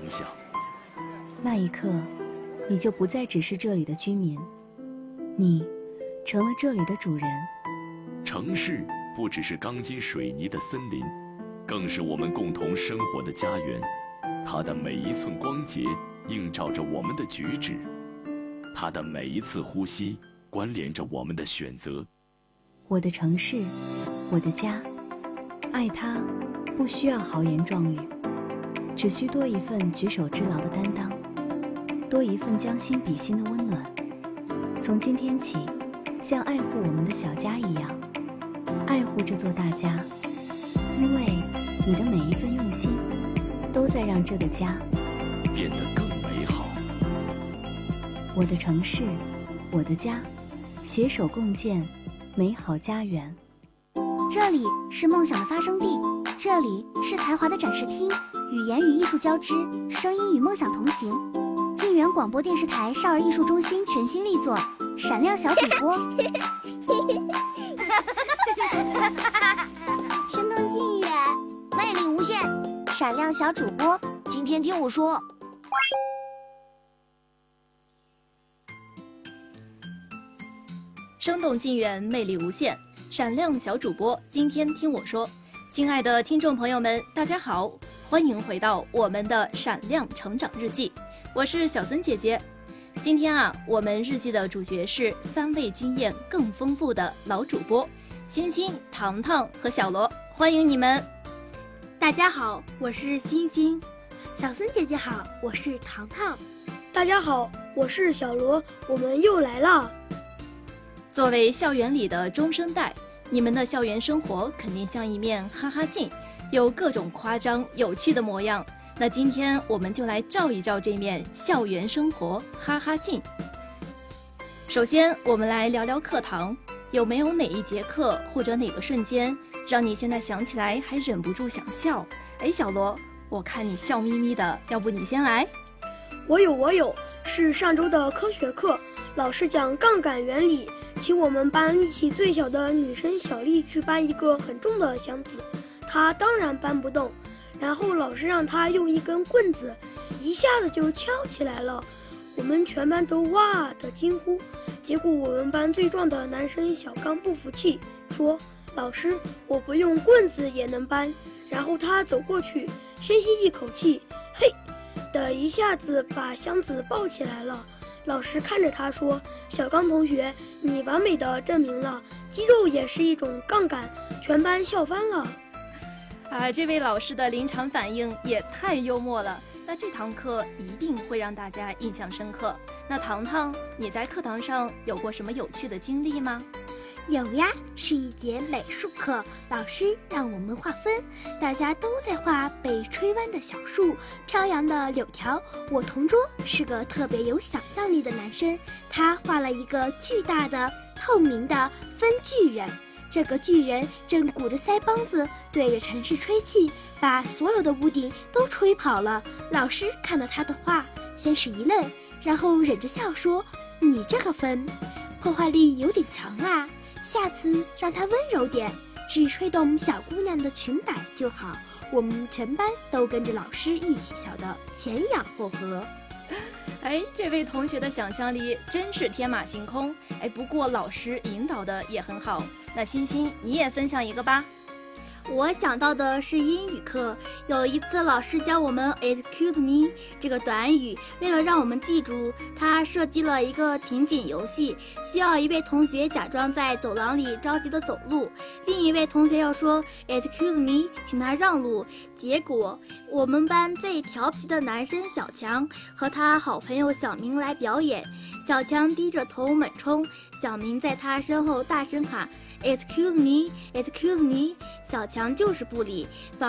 象。 那一刻，你就不再只是这里的居民，你成了这里的主人。 城市不只是钢筋水泥的森林，更是我们共同生活的家园。它的每一寸光洁映照着我们的举止，它的每一次呼吸关联着我们的选择。 我的城市，我的家，爱它不需要豪言壮语，只需多一份举手之劳的担当，多一份将心比心的温暖。从今天起，像爱护我们的小家一样，爱护这座大家，因为你的每一份用心，都在让这个家变得更美好。 我的城市，我的家，携手共建美好家园。 这里是梦想的发生地，这里是才华的展示厅，语言与艺术交织，声音与梦想同行。晋源广播电视台少儿艺术中心全新力作《闪亮小主播》生动晋源，魅力无限，闪亮小主播，今天听我说。 生动晋源，魅力无限，闪亮小主播，今天听我说。亲爱的听众朋友们，大家好，欢迎回到我们的闪亮成长日记，我是小孙姐姐。今天我们日记的主角是3位经验更丰富的老主播，欣欣、糖糖和小罗，欢迎你们。 大家好，我是欣欣。小孙姐姐好，我是糖糖。 大家好，我是小罗，我们又来了。 作为校园里的中生代，你们的校园生活肯定像一面哈哈镜，有各种夸张有趣的模样。那今天我们就来照一照这面校园生活哈哈镜。首先我们来聊聊课堂，有没有哪一节课或者哪个瞬间让你现在想起来还忍不住想笑？小罗，我看你笑眯眯的，要不你先来？ 我有，是上周的科学课，老师讲杠杆原理，请我们班力气最小的女生小丽去搬一个很重的箱子，她当然搬不动，然后老师让她用一根棍子，一下子就翘起来了，我们全班都哇的惊呼。结果我们班最壮的男生小刚不服气，说：“老师，我不用棍子也能搬。”然后他走过去，深吸一口气，嘿的一下子把箱子抱起来了。老师看着他说：“小刚同学，你完美的证明了肌肉也是一种杠杆。”全班笑翻了。 这位老师的临场反应也太幽默了，那这堂课一定会让大家印象深刻。那糖糖，你在课堂上有过什么有趣的经历吗？ 有呀，是一节美术课，老师让我们画分，大家都在画被吹弯的小树，飘扬的柳条。我同桌是个特别有想象力的男生，他画了一个巨大的透明的分巨人，这个巨人正鼓着腮帮子对着城市吹气，把所有的屋顶都吹跑了。老师看到他的画，先是一愣，然后忍着笑说：“你这个分破坏力有点强啊，下次让他温柔点，只吹动小姑娘的裙摆就好。”我们全班都跟着老师一起笑得前仰后合。 这位同学的想象力真是天马行空。不过老师引导的也很好。那欣欣，你也分享一个吧。 我想到的是英语课，有一次老师教我们 excuse me 这个短语，为了让我们记住，他设计了一个情景游戏，需要一位同学假装在走廊里着急的走路，另一位同学要说 excuse me 请他让路。结果我们班最调皮的男生小强和他好朋友小明来表演，小强低着头猛冲，小明在他身后大声喊Excuse me, excuse me， 小强就是不理，反